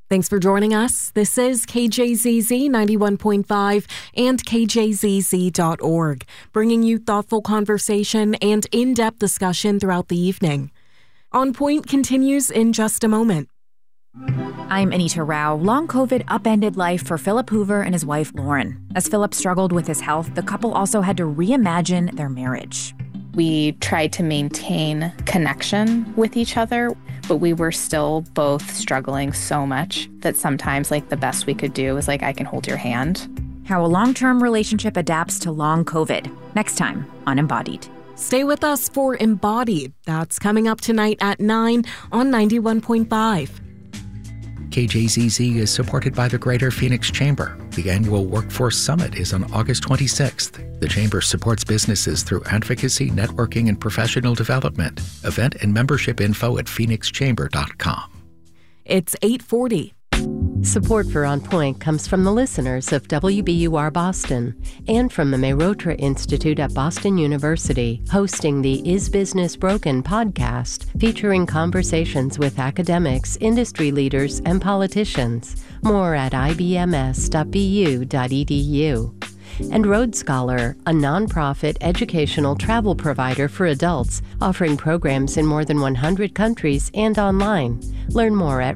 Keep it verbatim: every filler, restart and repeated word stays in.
Thanks for joining us. This is K J Z Z ninety-one point five and K J Z Z dot org, bringing you thoughtful conversation and in-depth discussion throughout the evening. On Point continues in just a moment. I'm Anita Rao. Long COVID upended life for Philip Hoover and his wife, Lauren. As Philip struggled with his health, the couple also had to reimagine their marriage. We tried to maintain connection with each other, but we were still both struggling so much that sometimes, like, the best we could do was, like, I can hold your hand. How a long-term relationship adapts to long COVID. Next time on Embodied. Stay with us for Embodied. That's coming up tonight at nine on ninety-one point five. K J Z Z is supported by the Greater Phoenix Chamber. The annual Workforce Summit is on August twenty-sixth. The Chamber supports businesses through advocacy, networking, and professional development. Event and membership info at phoenix chamber dot com. It's eight forty. Support for On Point comes from the listeners of W B U R Boston and from the Mehrotra Institute at Boston University, hosting the Is Business Broken podcast, featuring conversations with academics, industry leaders, and politicians. More at I B M S dot B U dot E D U. And Road Scholar, a nonprofit educational travel provider for adults, offering programs in more than one hundred countries and online. Learn more at